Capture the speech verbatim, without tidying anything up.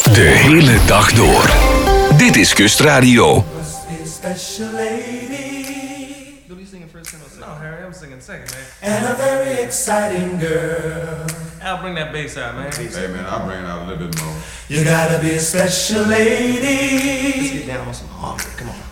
De hele dag door. Dit is Kustradio. Special lady. You'll be singing first and second. No, Harry, I'm singing second, man. And a very exciting girl. I'll bring that bass out, man. Hey man, I'll bring it out a little bit more. You gotta be a special lady. Let's get down on some harmony. Come on.